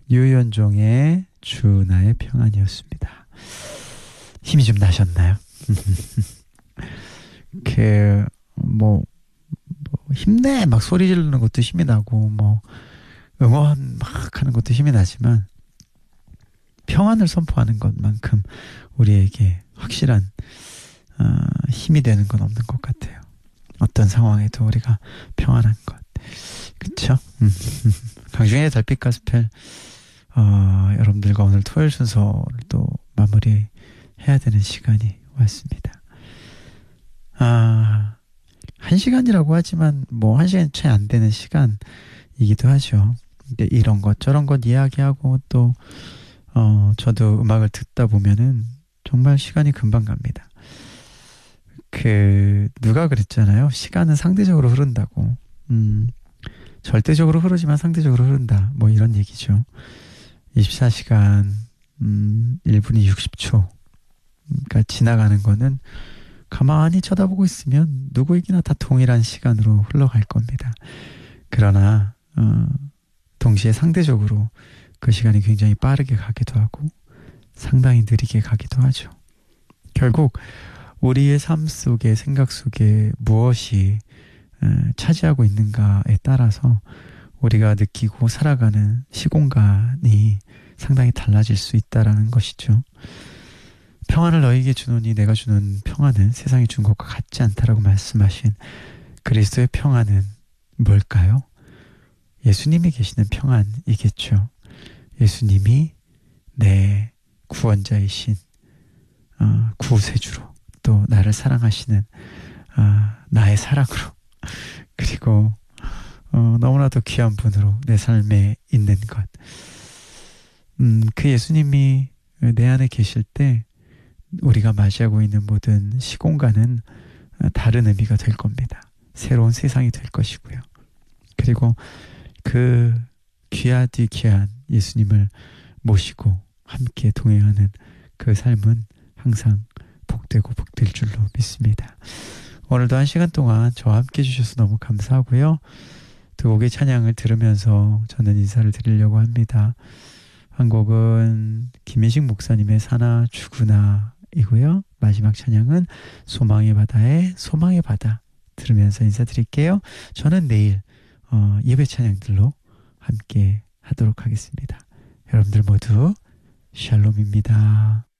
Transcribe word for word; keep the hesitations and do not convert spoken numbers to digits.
유연종의 주 나의 평안이었습니다. 힘이 좀 나셨나요? 그, 뭐, 뭐 힘내! 막 소리 지르는 것도 힘이 나고, 뭐, 응원 막 하는 것도 힘이 나지만, 평안을 선포하는 것만큼 우리에게 확실한 어, 힘이 되는 건 없는 것 같아요. 어떤 상황에도 우리가 평안한 것. 그쵸? 음. 강중의 달빛 가스펠 어, 여러분들과 오늘 토요일 순서를 또 마무리해야 되는 시간이 왔습니다. 아, 한 시간이라고 하지만 뭐 한 시간 채 안 되는 시간이기도 하죠. 근데 이런 것 저런 것 이야기하고 또 어, 저도 음악을 듣다 보면은 정말 시간이 금방 갑니다. 그 누가 그랬잖아요. 시간은 상대적으로 흐른다고. 음, 절대적으로 흐르지만 상대적으로 흐른다. 뭐 이런 얘기죠. 이십사 시간 음, 일 분이 육십 초. 그러니까 지나가는 거는 가만히 쳐다보고 있으면 누구에게나 다 동일한 시간으로 흘러갈 겁니다. 그러나 어, 동시에 상대적으로 그 시간이 굉장히 빠르게 가기도 하고 상당히 느리게 가기도 하죠. 결국 우리의 삶 속에 생각 속에 무엇이 차지하고 있는가에 따라서 우리가 느끼고 살아가는 시공간이 상당히 달라질 수 있다라는 것이죠. 평안을 너에게 주노니 내가 주는 평안은 세상이 준 것과 같지 않다라고 말씀하신 그리스도의 평안은 뭘까요? 예수님이 계시는 평안이겠죠. 예수님이 내 구원자이신 어, 구세주로 또 나를 사랑하시는 어, 나의 사랑으로 그리고 어, 너무나도 귀한 분으로 내 삶에 있는 것. 음, 그 예수님이 내 안에 계실 때 우리가 맞이하고 있는 모든 시공간은 다른 의미가 될 겁니다. 새로운 세상이 될 것이고요. 그리고 그 귀하디 귀한 예수님을 모시고 함께 동행하는 그 삶은 항상 복되고 복될 줄로 믿습니다. 오늘도 한 시간 동안 저와 함께 해주셔서 너무 감사하고요. 두 곡의 찬양을 들으면서 저는 인사를 드리려고 합니다. 한 곡은 김혜식 목사님의 사나 죽으나 이고요. 마지막 찬양은 소망의 바다의 소망의 바다 들으면서 인사드릴게요. 저는 내일 어, 예배 찬양들로 함께 하도록 하겠습니다. 여러분들 모두 샬롬입니다.